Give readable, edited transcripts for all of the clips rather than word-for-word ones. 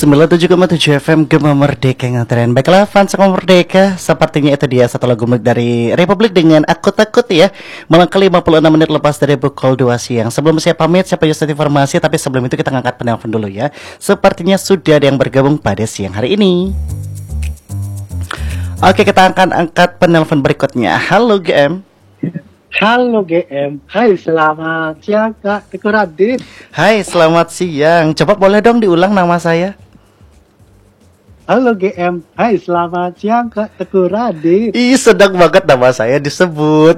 97,7 FM Gema Merdeka ngetren. Baiklah fans Gema Merdeka, sepertinya itu dia satu lagu milik dari Republik dengan Aku Takut ya. Melangkah 56 menit lepas dari pukul 2 siang. Sebelum saya pamit, saya punya informasi, tapi sebelum itu kita ngangkat penelpon dulu ya. Sepertinya sudah ada yang bergabung pada siang hari ini. Oke, kita akan angkat penelpon berikutnya. Halo GM. Halo GM, hai selamat siang Kak Teguh Radit. Hai selamat siang, coba boleh dong diulang nama saya? Halo GM, hai selamat siang Kak Teguh Radit. Ih sedang banget nama saya disebut.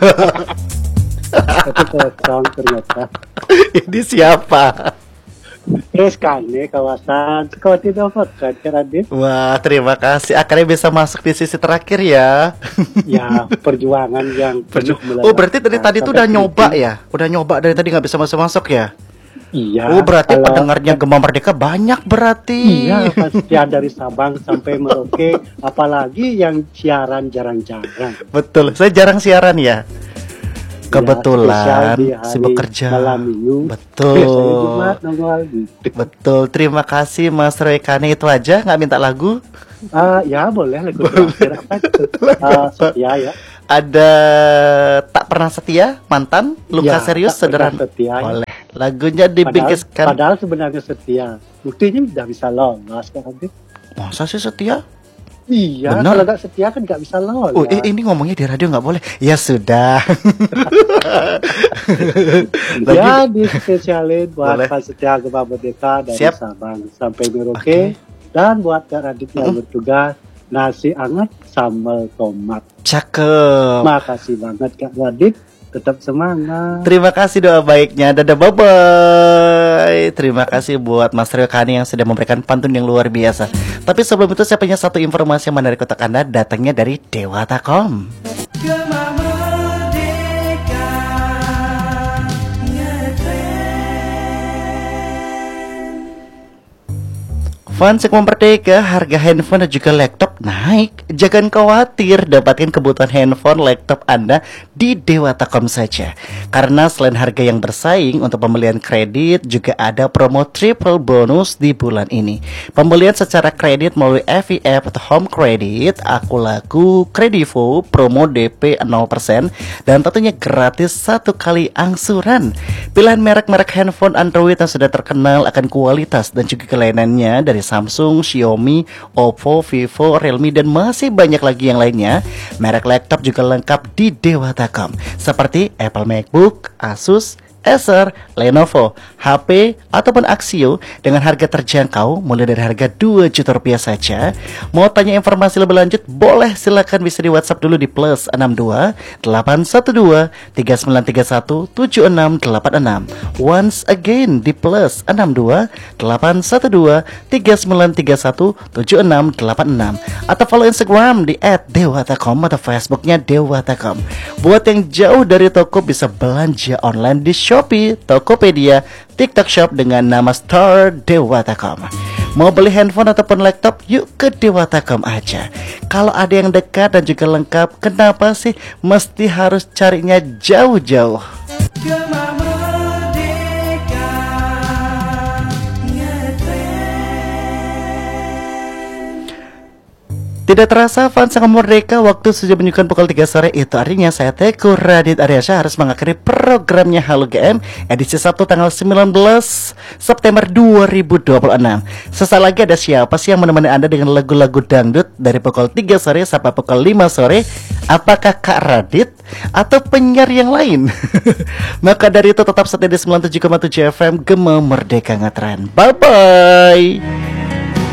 Tapi kosong ternyata. Ini siapa? Terus kan nih kawasan Sekoti Dovot kan Kak Radit. Wah terima kasih, akhirnya bisa masuk di sisi terakhir ya. Ya perjuangan yang penuh melelahkan. Oh berarti dari tadi tuh udah nyoba ya? Udah nyoba dari tadi nggak bisa masuk ya? Iya. Oh berarti pendengarnya Gema Merdeka banyak berarti. Iya pasti dari Sabang sampai Merauke. Apalagi yang siaran jarang-jarang. Betul, saya jarang siaran ya. Kebetulan ya, sibuk kerja. Malam minggu. Betul. Jumat, betul. Terima kasih Mas Roy Kane, itu aja, nggak minta lagu? Ya boleh lagu terakhir apa itu? Setia ya. Ada Tak Pernah Setia, Mantan, Luka Ya, Serius, Tak Pernah Sederhana. Setia, ya. Boleh. Lagunya dibingkiskan. Padahal sebenarnya setia. Buktinya udah bisa lolos kan nanti. Masa sih setia? Iya, bener? kalau nggak setia kan nggak bisa lolos. Oh, ini ngomongnya di radio nggak boleh. Ya sudah. Ya, dispesialin buat Boleh. fans setia Gema Merdeka dari Siap. Sabang sampai Merauke. Dan buat Kak Radit yang bertugas, nasi anget sambal tomat. Cakep. Makasih banget Kak Radit. Tetap semangat. Terima kasih doa baiknya. Dadah, bye-bye. Terima kasih buat Mas Rio Kani yang sudah memberikan pantun yang luar biasa. Tapi sebelum itu saya punya satu informasi yang menarik untuk Anda, datangnya dari Dewata.com. Fans Gema Merdeka, harga handphone dan juga laptop naik. Jangan khawatir, dapatkan kebutuhan handphone, laptop Anda di Dewata.com saja. Karena selain harga yang bersaing untuk pembelian kredit, juga ada promo triple bonus di bulan ini. Pembelian secara kredit melalui FIF atau Home Credit, Aku Laku, Kredivo, promo DP 0%, dan tentunya gratis 1 kali angsuran. Pilihan merek-merek handphone Android yang sudah terkenal akan kualitas dan juga kelayanannya dari Samsung, Xiaomi, Oppo, Vivo, Realme, dan masih banyak lagi yang lainnya. Merek laptop juga lengkap di Dewata.com, seperti Apple MacBook, Asus, Acer, Lenovo, HP, ataupun Axio dengan harga terjangkau mulai dari harga 2 juta rupiah saja. Mau tanya informasi lebih lanjut, boleh silakan bisa di WhatsApp dulu di plus 62 812 3931 7686. Once again di plus 62 812 3931 7686, atau follow Instagram di @dewata.com atau Facebooknya Dewata.com. Buat yang jauh dari toko bisa belanja online di Shopee, Tokopedia, TikTok Shop dengan nama Store Dewata.com. Mau beli handphone ataupun laptop, yuk ke Dewata.com aja. Kalau ada yang dekat dan juga lengkap, kenapa sih mesti harus carinya jauh-jauh? Tidak terasa fans Gema Merdeka, waktu sudah menunjukkan pukul 3 sore. Itu artinya saya Teguh Radit Aryasya harus mengakhiri programnya Halo GM edisi Sabtu tanggal 19 September 2026. Sesaat lagi ada siapa sih yang menemani Anda dengan lagu-lagu dangdut dari pukul 3 sore sampai pukul 5 sore? Apakah Kak Radit atau penyiar yang lain? Maka dari itu tetap setia di 97,7 FM Gema Merdeka ngetren. Bye-bye.